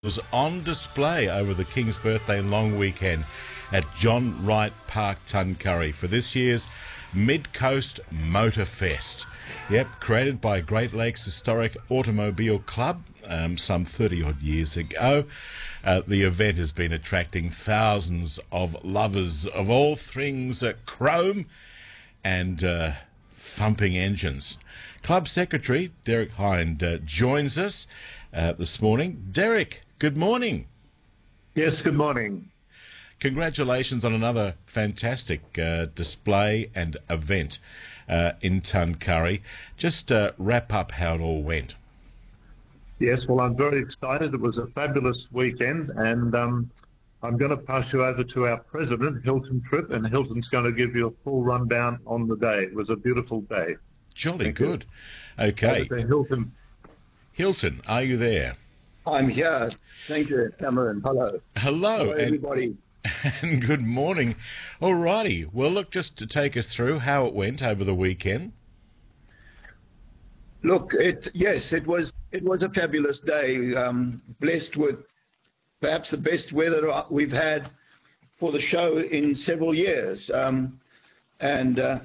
Was on display over the King's Birthday long weekend at John Wright Park, Tuncurry for this year's Mid-Coast Motor Fest. Yep, created by Great Lakes Historic Automobile Club some 30-odd years ago. The event has been attracting thousands of lovers of all things chrome and thumping engines. Club Secretary Derek Hind joins us this morning. Derek, good morning. Yes, good morning. Congratulations on another fantastic display and event in Tuncurry. Just wrap up how it all went. Yes, well, I'm very excited. It was a fabulous weekend, and I'm going to pass you over to our president, Hilton Tripp, and Hilton's going to give you a full rundown on the day. It was a beautiful day. Jolly good. Okay. Hilton. Hilton, are you there? I'm here. Thank you, Cameron. Hello. Hello, everybody. And good morning. All righty. Well, look, just to take us through how it went over the weekend. Look, it was a fabulous day, blessed with perhaps the best weather we've had for the show in several years. In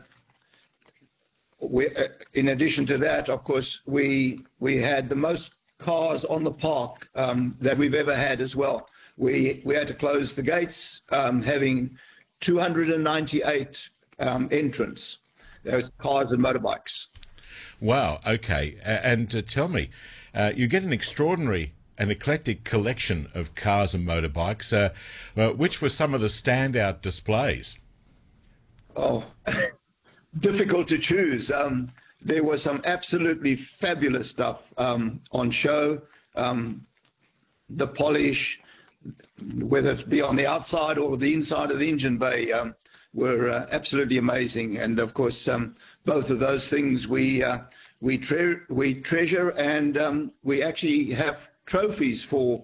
addition to that, of course, we had the most cars on the park that we've ever had as well. We had to close the gates, having 298 entrants. Those cars and motorbikes. Wow, okay. And tell me, you get an extraordinary and eclectic collection of cars and motorbikes. Which were some of the standout displays? Oh, difficult to choose. There was some absolutely fabulous stuff on show. The polish, whether it be on the outside or the inside of the engine bay, were absolutely amazing. And of course, both of those things we treasure, and we actually have trophies for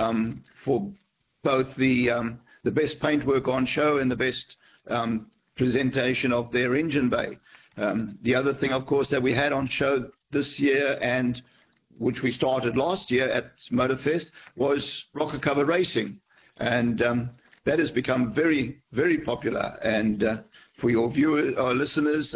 both the best paintwork on show and the best presentation of their engine bay. The other thing, of course, that we had on show this year, and which we started last year at Motorfest, was rocker cover racing, and that has become very, very popular. And for your viewers or listeners,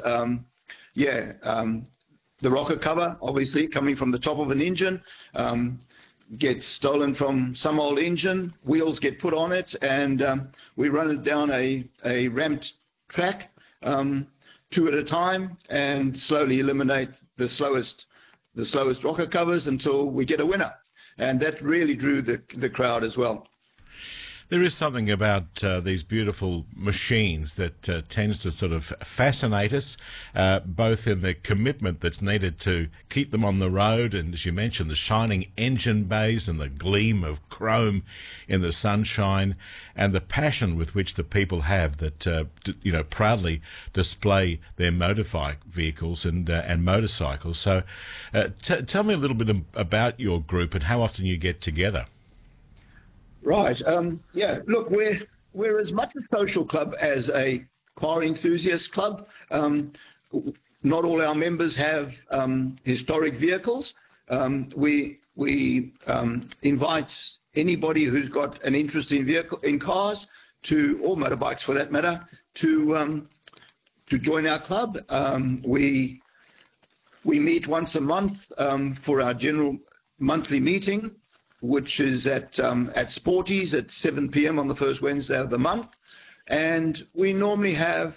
the rocker cover, obviously coming from the top of an engine, gets stolen from some old engine, wheels get put on it, and we run it down a ramped track, two at a time, and slowly eliminate the slowest rocker covers until we get a winner. And that really drew the crowd as well. There is something about these beautiful machines that tends to sort of fascinate us, both in the commitment that's needed to keep them on the road, and as you mentioned, the shining engine bays and the gleam of chrome in the sunshine, and the passion with which the people have that proudly display their motorbike vehicles and motorcycles. So, tell me a little bit about your group and how often you get together. Right. Look, we're as much a social club as a car enthusiast club. Not all our members have historic vehicles. We invite anybody who's got an interest in cars, or motorbikes for that matter, to join our club. We meet once a month for our general monthly meeting, which is at Sporties at 7 p.m. on the first Wednesday of the month. And we normally have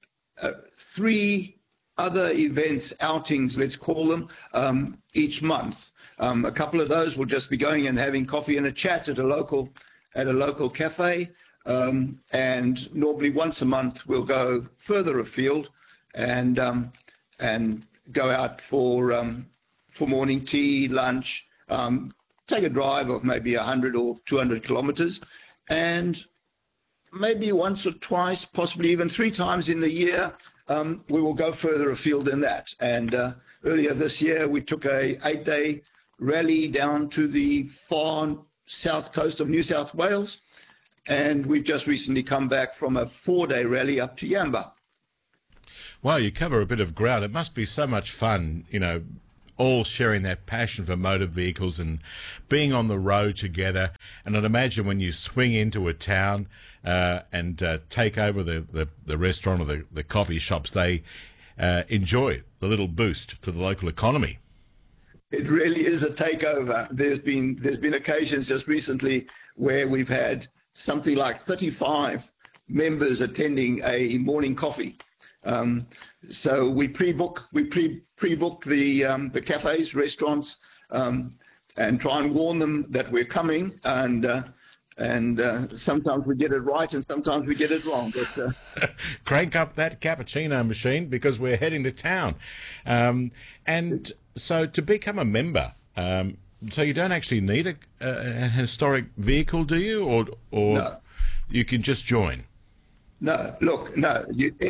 3 other events, outings, let's call them, each month. A couple of those will just be going and having coffee and a chat at a local cafe. And normally once a month we'll go further afield and go out for morning tea, lunch, take a drive of maybe 100 or 200 kilometers, and maybe once or twice, possibly even 3 times in the year, we will go further afield than that. And earlier this year, we took a 8-day rally down to the far south coast of New South Wales, and we've just recently come back from a 4-day rally up to Yamba. Wow, you cover a bit of ground. It must be so much fun, all sharing that passion for motor vehicles and being on the road together. And I'd imagine when you swing into a town and take over the restaurant or the coffee shops, they enjoy the little boost to the local economy. It really is a takeover. There's been occasions just recently where we've had something like 35 members attending a morning coffee. So we pre-book the cafes, restaurants, and try and warn them that we're coming. And sometimes we get it right, and sometimes we get it wrong. But crank up that cappuccino machine because we're heading to town. And so to become a member, so you don't actually need a historic vehicle, do you? Or no. You can just join? No, look, no.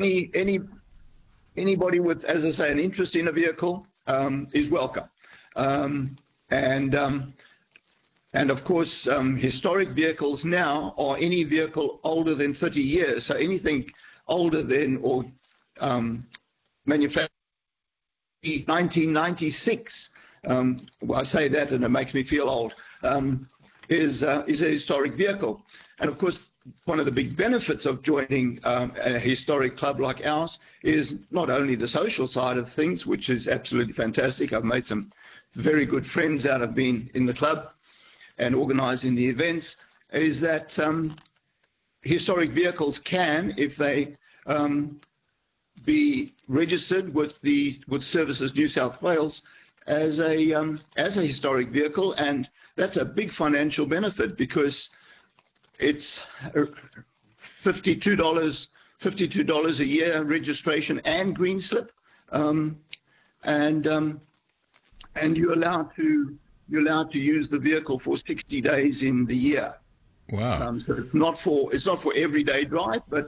Anybody with, as I say, an interest in a vehicle is welcome. And of course, historic vehicles now are any vehicle older than 30 years. So anything older than or manufactured 1996, well, I say that and it makes me feel old, is a historic vehicle. And of course, one of the big benefits of joining a historic club like ours is not only the social side of things, which is absolutely fantastic. I've made some very good friends out of being in the club and organising the events, is that historic vehicles can, if they be registered with Services New South Wales as a historic vehicle, and that's a big financial benefit because it's $52 a year registration and green slip, and you're allowed to use the vehicle for 60 days in the year. Wow! So it's not for everyday drive, but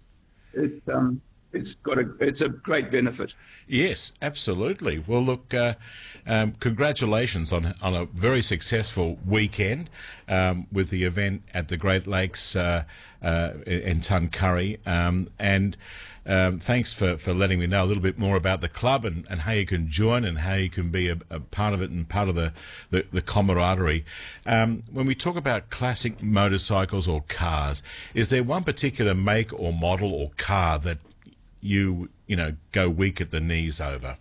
it's a great benefit. Yes, absolutely. Well, look, congratulations on a very successful weekend with the event at the Great Lakes in Tuncurry. And thanks for letting me know a little bit more about the club and how you can join and how you can be a part of it and part of the camaraderie. When we talk about classic motorcycles or cars, is there one particular make or model or car that you go weak at the knees over?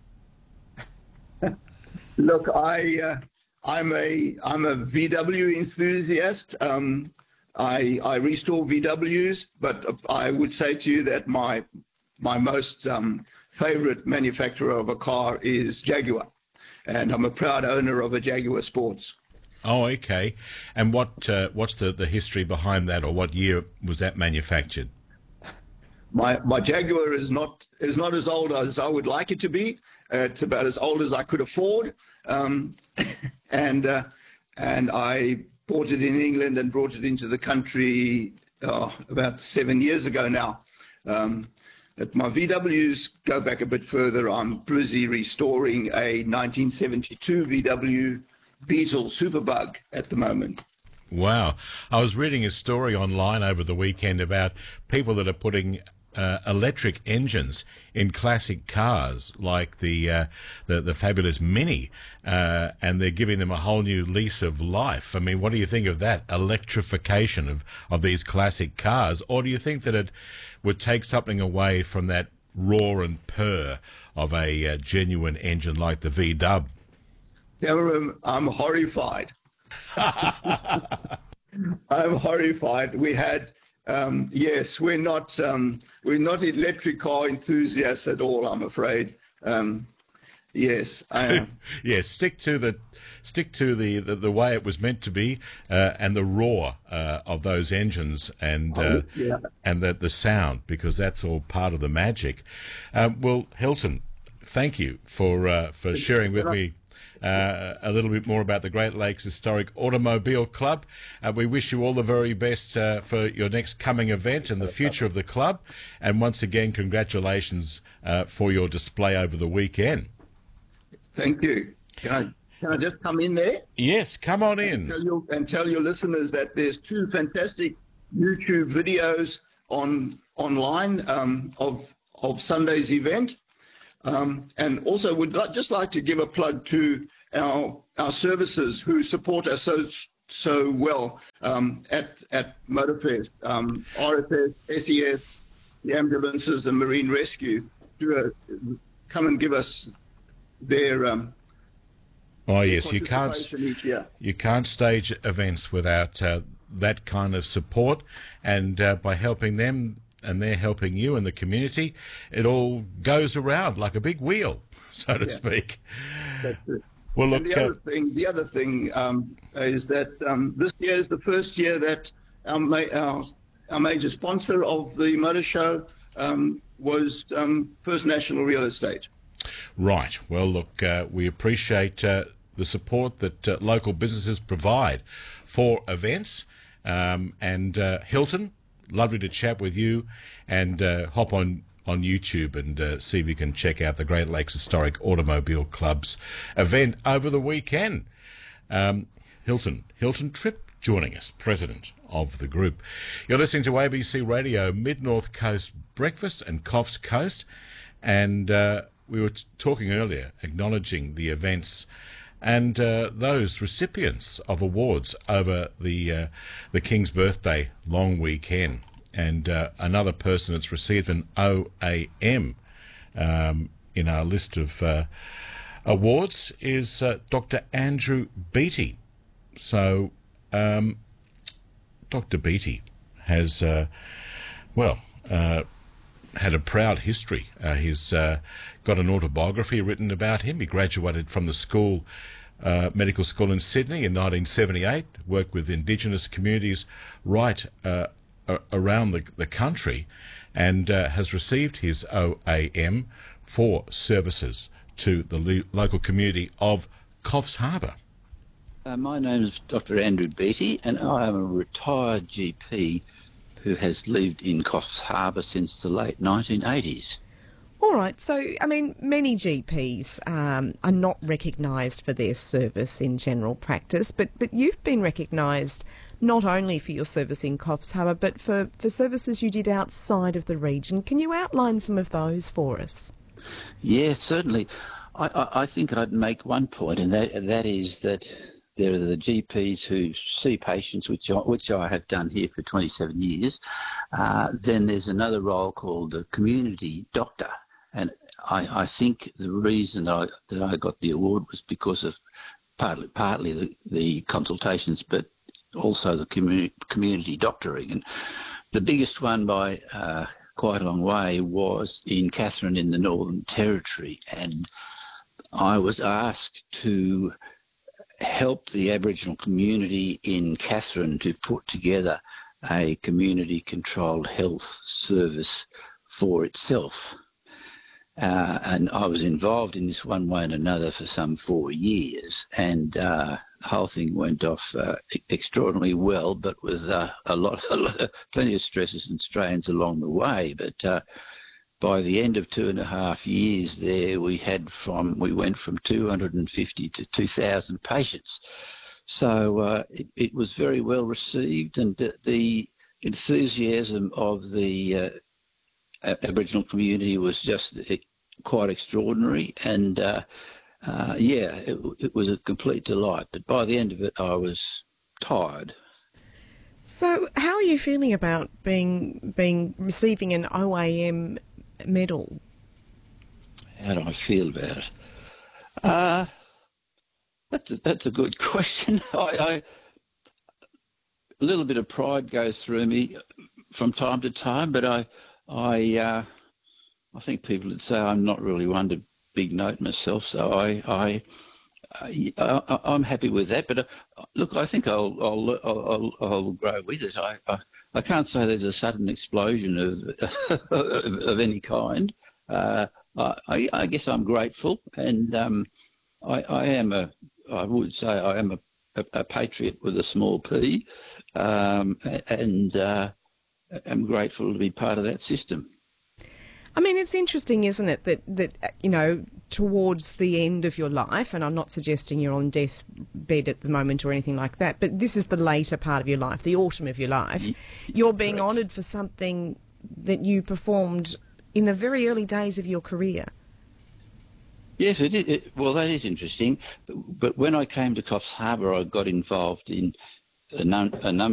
Look, I'm a VW enthusiast. I restore VWs, but I would say to you that my most favorite manufacturer of a car is Jaguar, and I'm a proud owner of a Jaguar Sports. Oh, okay. And what's the history behind that, or what year was that manufactured? My Jaguar is not as old as I would like it to be. It's about as old as I could afford, and I bought it in England and brought it into the country about 7 years ago now. But my VWs go back a bit further. I'm busy restoring a 1972 VW Beetle Superbug at the moment. Wow. I was reading a story online over the weekend about people that are putting electric engines in classic cars like the fabulous Mini, and they're giving them a whole new lease of life. I mean, what do you think of that electrification of these classic cars? Or do you think that it would take something away from that roar and purr of a genuine engine like the V-Dub? Cameron, I'm horrified. I'm horrified. We had yes, we're not electric car enthusiasts at all, I'm afraid. Yes, I am. Yes, stick to the way it was meant to be, and the roar of those engines, and and the sound, because that's all part of the magic. Well, Hilton, thank you for sharing with me a little bit more about the Great Lakes Historic Automobile Club. We wish you all the very best for your next coming event and the future of the club. And once again, congratulations for your display over the weekend. Thank you. Can I just come in there? Yes, come on in. Tell your listeners that there's 2 fantastic YouTube videos online of Sunday's event. And also would just like to give a plug to our services who support us so well at Motorfest, RFS, SES, the ambulances and marine rescue to come and give us their oh yes, you each year. You can't stage events without that kind of support, and by helping them and they're helping you and the community, it all goes around like a big wheel, so to speak. That's it. Well, look, and the other thing is that this year is the first year that our major sponsor of the motor show was First National Real Estate. Right. Well, look, we appreciate the support that local businesses provide for events. And Hilton, lovely to chat with you, and hop on YouTube and see if you can check out the Great Lakes Historic Automobile Club's event over the weekend. Hilton Tripp joining us, president of the group. You're listening to ABC Radio Mid-North Coast Breakfast and Coffs Coast, and we were talking earlier, acknowledging the events and those recipients of awards over the King's Birthday long weekend. And another person that's received an OAM in our list of awards is Dr. Andrew Beattie. So Dr. Beattie has, had a proud history. He's got an autobiography written about him. He graduated from the medical school in Sydney in 1978, worked with Indigenous communities right around the country, and has received his OAM for services to the local community of Coffs Harbour. My name is Dr. Andrew Beattie, and I am a retired GP who has lived in Coffs Harbour since the late 1980s. All right, so, I mean, many GPs are not recognised for their service in general practice, but you've been recognised not only for your service in Coffs Harbour, but for services you did outside of the region. Can you outline some of those for us? Yeah, certainly. I think I'd make one point, and that is that there are the GPs who see patients, which I have done here for 27 years. Then there's another role called the community doctor. And I think the reason that I got the award was because of partly the consultations, but also the community doctoring. And the biggest one by quite a long way was in Katherine in the Northern Territory. And I was asked to help the Aboriginal community in Katherine to put together a community-controlled health service for itself. And I was involved in this one way and another for some 4 years, and the whole thing went off extraordinarily well, but with plenty of stresses and strains along the way. But by the end of 2.5 years there, we went from 250 to 2,000 patients. So it was very well received, and the enthusiasm of the Aboriginal community was just quite extraordinary, and it was a complete delight. But by the end of it, I was tired. So, how are you feeling about receiving an OAM medal? How do I feel about it? That's a good question. A little bit of pride goes through me from time to time, but I think people would say I'm not really one to big note myself, so I'm happy with that. But look, I think I'll grow with it. I can't say there's a sudden explosion of any kind. I guess I'm grateful, and I would say I am a patriot with a small p, and I'm grateful to be part of that system. I mean, it's interesting, isn't it, that you know, towards the end of your life, and I'm not suggesting you're on deathbed at the moment or anything like that, but this is the later part of your life, the autumn of your life. You're being honoured for something that you performed in the very early days of your career. Yes, well, that is interesting. But when I came to Coffs Harbour, I got involved in a number